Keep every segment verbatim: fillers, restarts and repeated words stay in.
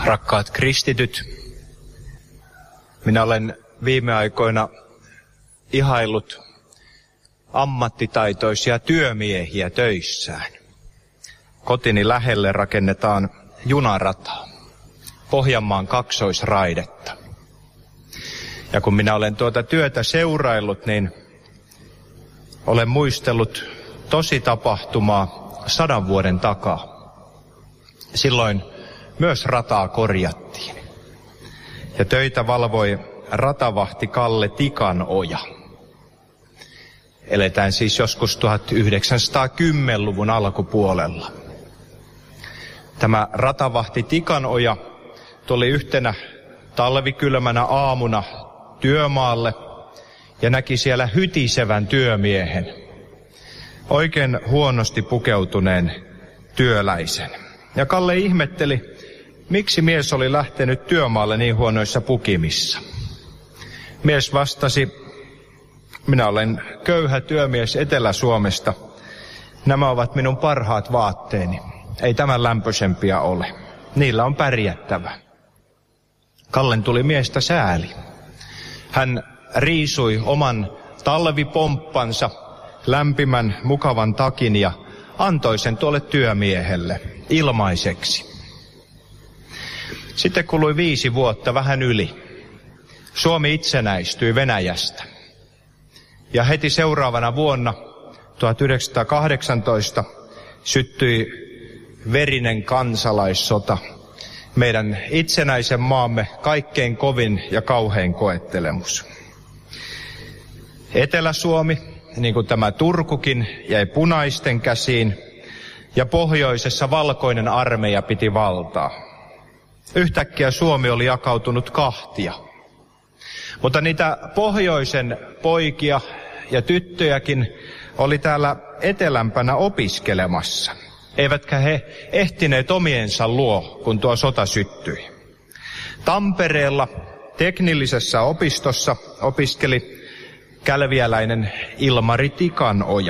Rakkaat kristityt, minä olen viime aikoina ihaillut ammattitaitoisia työmiehiä töissään. Kotini lähelle rakennetaan junarataa, Pohjanmaan kaksoisraidetta. Ja kun minä olen tuota työtä seuraillut, niin olen muistellut tositapahtumaa sadan vuoden takaa. Silloin myös rataa korjattiin. Ja töitä valvoi ratavahti Kalle Tikanoja. Eletään siis joskus tuhatyhdeksänsataakymmenluvun alkupuolella. Tämä ratavahti Tikanoja tuli yhtenä talvikylmänä aamuna työmaalle ja näki siellä hytisevän työmiehen, oikein huonosti pukeutuneen työläisen. Ja Kalle ihmetteli, miksi mies oli lähtenyt työmaalle niin huonoissa pukimissa. Mies vastasi, minä olen köyhä työmies Etelä-Suomesta. Nämä ovat minun parhaat vaatteeni. Ei tämän lämpöisempiä ole. Niillä on pärjättävä. Kallen tuli miestä sääli. Hän riisui oman talvipomppansa, lämpimän, mukavan takin ja antoi sen tuolle työmiehelle ilmaiseksi. Sitten kului viisi vuotta, vähän yli. Suomi itsenäistyi Venäjästä. Ja heti seuraavana vuonna, tuhatyhdeksänsataakahdeksantoista, syttyi verinen kansalaissota. Meidän itsenäisen maamme kaikkein kovin ja kauhein koettelemus. Etelä-Suomi, niin kuin tämä Turkukin, jäi punaisten käsiin ja pohjoisessa valkoinen armeija piti valtaa. Yhtäkkiä Suomi oli jakautunut kahtia. Mutta niitä pohjoisen poikia ja tyttöjäkin oli täällä etelämpänä opiskelemassa. Eivätkä he ehtineet omiensa luo, kun tuo sota syttyi. Tampereella teknillisessä opistossa opiskeli kälviäläinen Ilmari Tikanoja.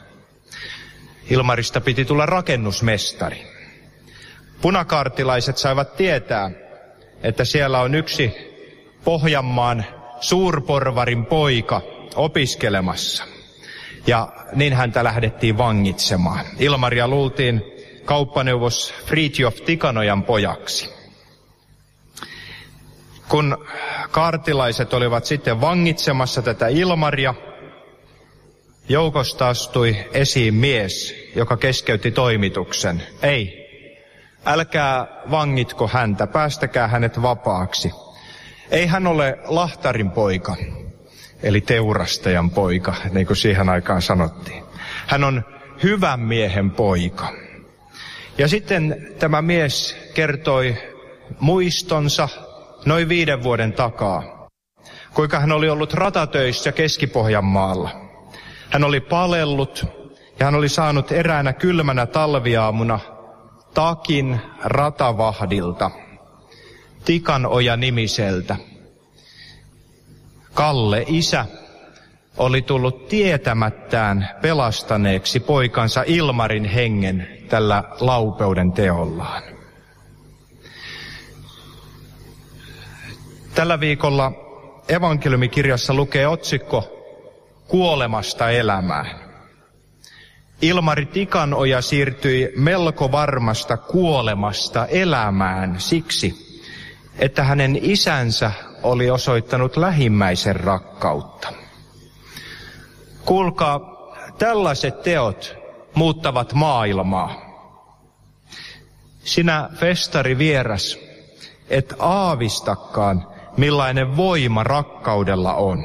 Ilmarista piti tulla rakennusmestari. Punakaartilaiset saivat tietää, että siellä on yksi Pohjanmaan suurporvarin poika opiskelemassa. Ja niin häntä lähdettiin vangitsemaan. Ilmaria luultiin kauppaneuvos Fridtjof Tikanojan pojaksi. Kun kaartilaiset olivat sitten vangitsemassa tätä Ilmaria, joukosta astui esiin mies, joka keskeytti toimituksen. Ei, älkää vangitko häntä, päästäkää hänet vapaaksi. Ei hän ole lahtarin poika, eli teurastajan poika, niin kuin siihen aikaan sanottiin. Hän on hyvän miehen poika. Ja sitten tämä mies kertoi muistonsa noin viiden vuoden takaa, kuinka hän oli ollut ratatöissä Keski-Pohjanmaalla. Hän oli palellut ja hän oli saanut eräänä kylmänä talviaamuna takin ratavahdilta, Tikanoja nimiseltä. Kalle, isä, oli tullut tietämättään pelastaneeksi poikansa Ilmarin hengen tällä laupeuden teollaan. Tällä viikolla evankeliumikirjassa lukee otsikko Kuolemasta elämään. Ilmari Tikanoja siirtyi melko varmasta kuolemasta elämään siksi, että hänen isänsä oli osoittanut lähimmäisen rakkautta. Kuulkaa, tällaiset teot muuttavat maailmaa. Sinä festari vieras, et aavistakaan, millainen voima rakkaudella on.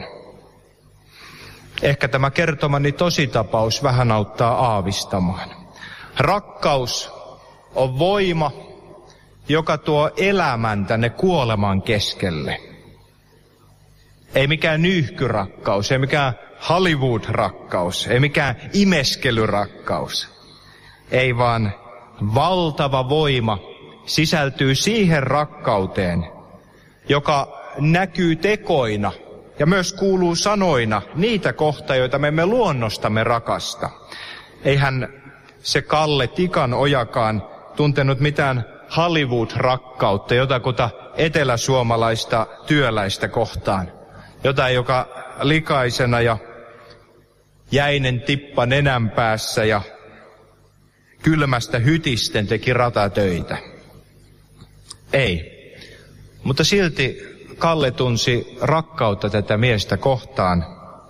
Ehkä tämä kertomani tositapaus vähän auttaa aavistamaan. Rakkaus on voima, joka tuo elämän tänne kuoleman keskelle. Ei mikään nyyhkyrakkaus, ei mikään Hollywood-rakkaus, ei mikään imeskelyrakkaus. Ei vaan valtava voima sisältyy siihen rakkauteen, joka näkyy tekoina ja myös kuuluu sanoina niitä kohta, joita me emme luonnostamme rakasta. Eihän se Kalle Tikanojakaan tuntenut mitään Hollywood-rakkautta, jotakuta eteläsuomalaista työläistä kohtaan. Jotain, joka likaisena ja jäinen tippa nenän päässä ja kylmästä hytisten teki ratatöitä. Ei. Mutta silti Kalle tunsi rakkautta tätä miestä kohtaan.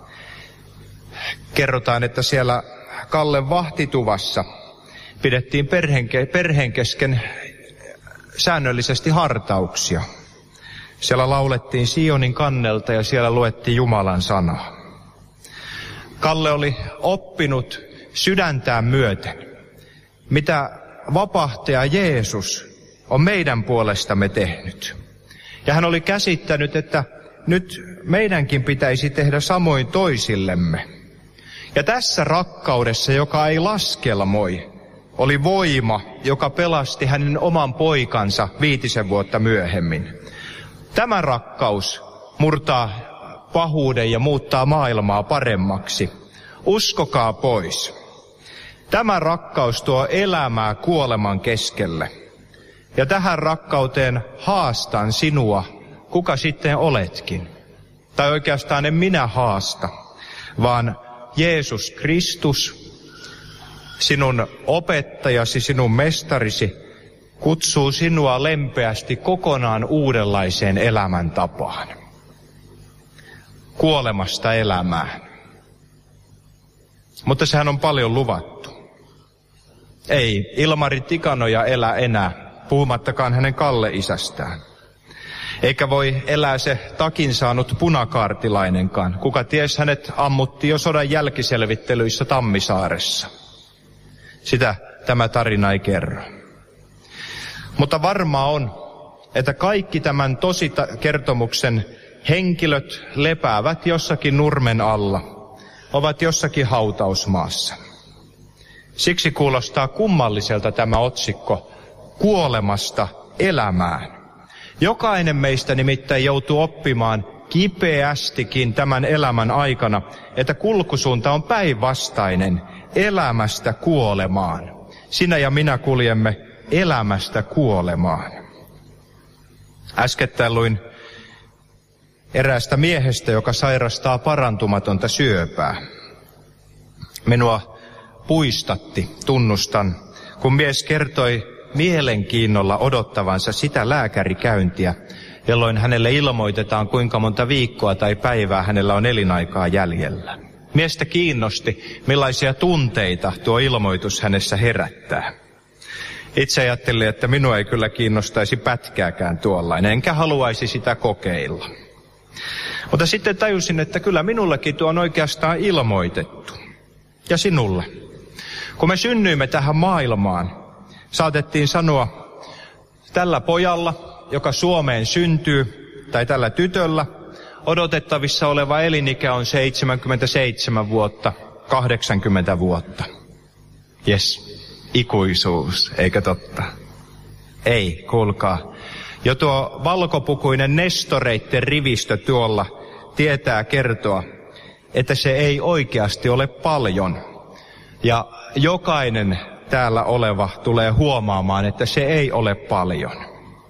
Kerrotaan, että siellä Kallen vahtituvassa pidettiin perheen, perheen kesken säännöllisesti hartauksia. Siellä laulettiin Sionin kannelta ja siellä luettiin Jumalan sanaa. Kalle oli oppinut sydäntään myöten, mitä vapahtaja Jeesus on meidän puolestamme tehnyt. Ja hän oli käsittänyt, että nyt meidänkin pitäisi tehdä samoin toisillemme. Ja tässä rakkaudessa, joka ei laskelmoi, oli voima, joka pelasti hänen oman poikansa viitisen vuotta myöhemmin. Tämä rakkaus murtaa pahuuden ja muuttaa maailmaa paremmaksi. Uskokaa pois. Tämä rakkaus tuo elämää kuoleman keskelle. Ja tähän rakkauteen haastan sinua, kuka sitten oletkin. Tai oikeastaan en minä haasta, vaan Jeesus Kristus, sinun opettajasi, sinun mestarisi, kutsuu sinua lempeästi kokonaan uudenlaiseen elämäntapaan. Kuolemasta elämään. Mutta sehän on paljon luvattu. Ei Ilmari Tikanoja elä enää, puhumattakaan hänen Kalle-isästään. Eikä voi elää se takin saanut punakaartilainenkaan. Kuka ties, hänet ammutti jo sodan jälkiselvittelyissä Tammisaaressa. Sitä tämä tarina ei kerro. Mutta varmaa on, että kaikki tämän tosikertomuksen henkilöt lepäävät jossakin nurmen alla, ovat jossakin hautausmaassa. Siksi kuulostaa kummalliselta tämä otsikko, kuolemasta elämään. Jokainen meistä nimittäin joutuu oppimaan kipeästikin tämän elämän aikana, että kulkusuunta on päinvastainen, elämästä kuolemaan. Sinä ja minä kuljemme elämästä kuolemaan. Äskettäin luin eräästä miehestä, joka sairastaa parantumatonta syöpää. Minua puistatti, tunnustan, kun mies kertoi mielenkiinnolla odottavansa sitä lääkärikäyntiä, jolloin hänelle ilmoitetaan, kuinka monta viikkoa tai päivää hänellä on elinaikaa jäljellä. Miestä kiinnosti, millaisia tunteita tuo ilmoitus hänessä herättää. Itse ajattelin, että minua ei kyllä kiinnostaisi pätkääkään tuollainen, enkä haluaisi sitä kokeilla. Mutta sitten tajusin, että kyllä minullekin tuo on oikeastaan ilmoitettu. Ja sinulle. Kun me synnyimme tähän maailmaan, saatettiin sanoa, tällä pojalla, joka Suomeen syntyy, tai tällä tytöllä, odotettavissa oleva elinikä on seitsemänkymmentäseitsemän vuotta, kahdeksankymmentä vuotta. Jes, ikuisuus, eikö totta? Ei, kuulkaa. Jo tuo valkopukuinen nestoreitten rivistö tuolla tietää kertoa, että se ei oikeasti ole paljon. Ja jokainen täällä oleva tulee huomaamaan, että se ei ole paljon.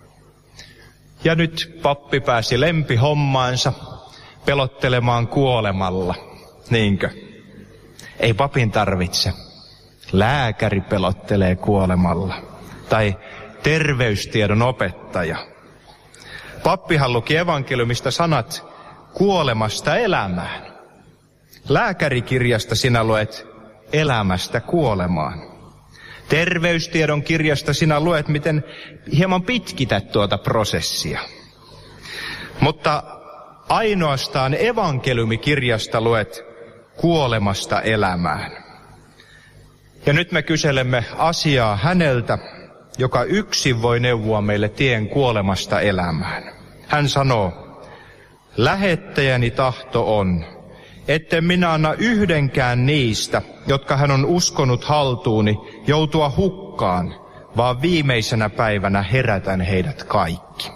Ja nyt pappi pääsi lempihommaansa pelottelemaan kuolemalla, niinkö? Ei papin tarvitse. Lääkäri pelottelee kuolemalla. Tai terveystiedon opettaja. Pappihan luki evankeliumista sanat kuolemasta elämään. Lääkärikirjasta sinä luet elämästä kuolemaan. Terveystiedon kirjasta sinä luet, miten hieman pitkität tuota prosessia. Mutta ainoastaan evankeliumikirjasta luet kuolemasta elämään. Ja nyt me kyselemme asiaa häneltä, joka yksin voi neuvoa meille tien kuolemasta elämään. Hän sanoo, lähettäjäni tahto on, etten minä anna yhdenkään niistä, jotka hän on uskonut haltuuni, joutua hukkaan, vaan viimeisenä päivänä herätän heidät kaikki.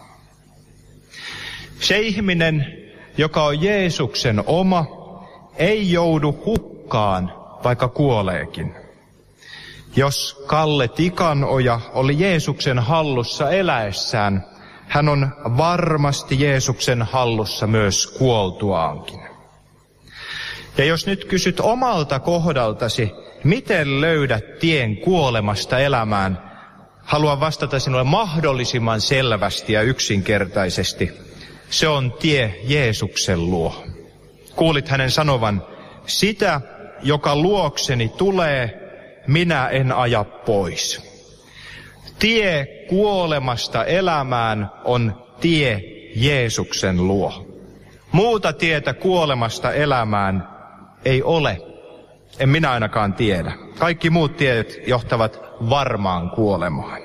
Se ihminen, joka on Jeesuksen oma, ei joudu hukkaan, vaikka kuoleekin. Jos Kalle Tikanoja oli Jeesuksen hallussa eläessään, hän on varmasti Jeesuksen hallussa myös kuoltuaankin. Ja jos nyt kysyt omalta kohdaltasi, miten löydät tien kuolemasta elämään, haluan vastata sinulle mahdollisimman selvästi ja yksinkertaisesti. Se on tie Jeesuksen luo. Kuulit hänen sanovan, sitä, joka luokseni tulee, minä en aja pois. Tie kuolemasta elämään on tie Jeesuksen luo. Muuta tietä kuolemasta elämään ei ole. En minä ainakaan tiedä. Kaikki muut tiet johtavat varmaan kuolemaan.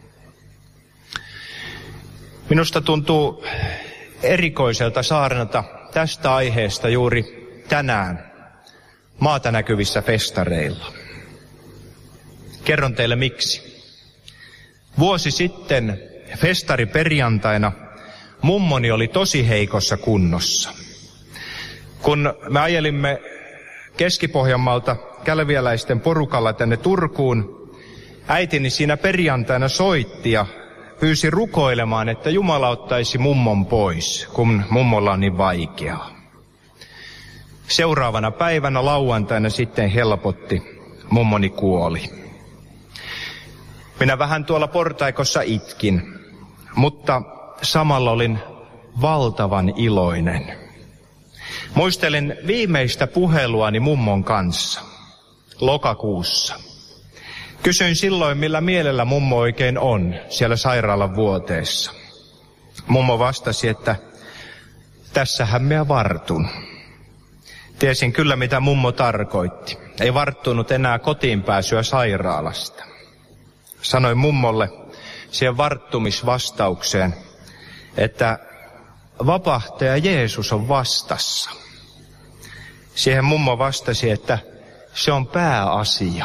Minusta tuntuu erikoiselta saarnata tästä aiheesta juuri tänään maata näkyvissä festareilla. Kerron teille miksi. Vuosi sitten festariperjantaina mummoni oli tosi heikossa kunnossa. Kun me ajelimme Keski-Pohjanmaalta kälviäläisten porukalla tänne Turkuun, äitini siinä perjantaina soitti ja pyysi rukoilemaan, että Jumala ottaisi mummon pois, kun mummolla on niin vaikeaa. Seuraavana päivänä lauantaina sitten helpotti, mummoni kuoli. Minä vähän tuolla portaikossa itkin, mutta samalla olin valtavan iloinen. Muistelin viimeistä puheluani mummon kanssa, lokakuussa. Kysyin silloin, millä mielellä mummo oikein on siellä sairaalan vuoteessa. Mummo vastasi, että tässähän minä vartun. Tiesin kyllä, mitä mummo tarkoitti. Ei varttunut enää kotiin pääsyä sairaalasta. Sanoin mummolle siihen varttumisvastaukseen, että vapahtaja Jeesus on vastassa. Siihen mummo vastasi, että se on pääasia.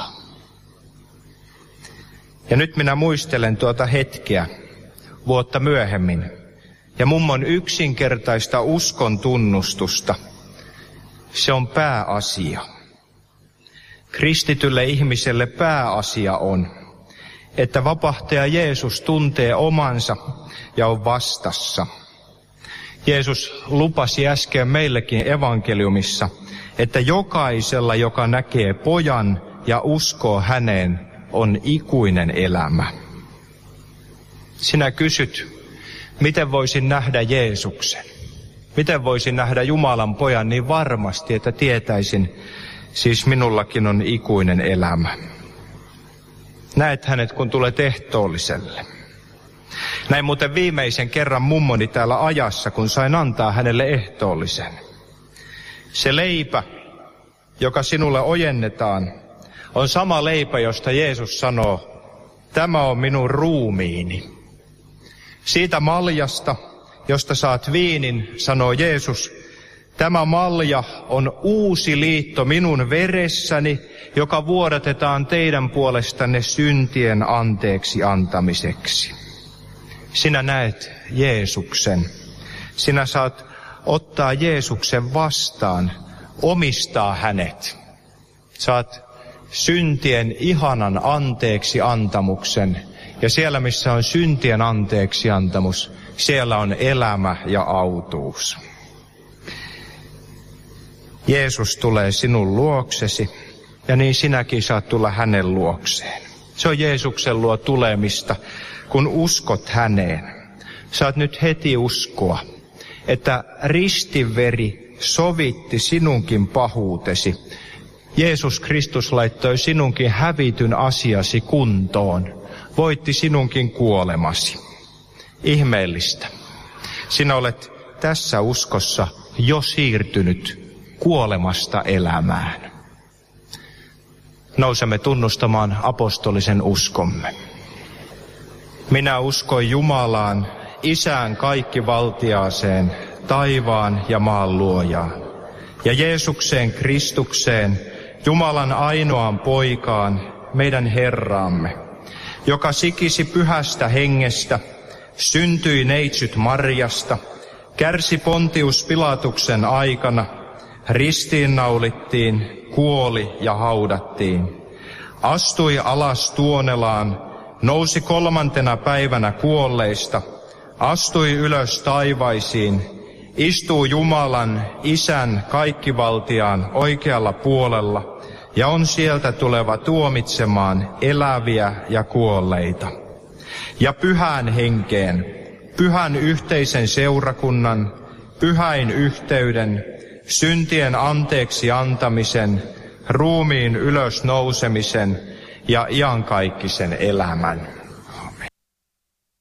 Ja nyt minä muistelen tuota hetkeä vuotta myöhemmin ja mummon yksinkertaista uskon tunnustusta. Se on pääasia. Kristitylle ihmiselle pääasia on, että vapahtaja Jeesus tuntee omansa ja on vastassa. Jeesus lupasi äsken meillekin evankeliumissa, että jokaisella, joka näkee pojan ja uskoo häneen, on ikuinen elämä. Sinä kysyt, miten voisin nähdä Jeesuksen? Miten voisin nähdä Jumalan pojan niin varmasti, että tietäisin, siis minullakin on ikuinen elämä. Näet hänet, kun tulet ehtoolliselle. Näin muuten viimeisen kerran mummoni täällä ajassa, kun sain antaa hänelle ehtoollisen. Se leipä, joka sinulle ojennetaan, on sama leipä, josta Jeesus sanoo, tämä on minun ruumiini. Siitä maljasta, josta saat viinin, sanoo Jeesus, tämä malja on uusi liitto minun veressäni, joka vuodatetaan teidän puolestanne syntien anteeksi antamiseksi. Sinä näet Jeesuksen. Sinä saat ottaa Jeesuksen vastaan, omistaa hänet. Saat syntien ihanan anteeksi antamuksen. Ja siellä, missä on syntien anteeksi antamus, siellä on elämä ja autuus. Jeesus tulee sinun luoksesi, ja niin sinäkin saat tulla hänen luokseen. Se on Jeesuksen luo tulemista, kun uskot häneen. Saat nyt heti uskoa, että ristinveri sovitti sinunkin pahuutesi. Jeesus Kristus laittoi sinunkin hävityn asiasi kuntoon, voitti sinunkin kuolemasi. Ihmeellistä. Sinä olet tässä uskossa jo siirtynyt kuolemasta elämään. Nousemme tunnustamaan apostolisen uskomme. Minä uskon Jumalaan, Isään kaikkivaltiaaseen, taivaan ja maan luojaan, ja Jeesukseen Kristukseen, Jumalan ainoaan poikaan, meidän Herraamme, joka sikisi pyhästä hengestä, syntyi neitsyt Marjasta, kärsi Pontius Pilatuksen aikana, ristiinnaulittiin, kuoli ja haudattiin, astui alas tuonelaan, nousi kolmantena päivänä kuolleista, astui ylös taivaisiin, istuu Jumalan, Isän, kaikkivaltiaan oikealla puolella ja on sieltä tuleva tuomitsemaan eläviä ja kuolleita. Ja pyhään henkeen, pyhän yhteisen seurakunnan, pyhäin yhteyden, syntien anteeksi antamisen, ruumiin ylösnousemisen ja iankaikkisen elämän.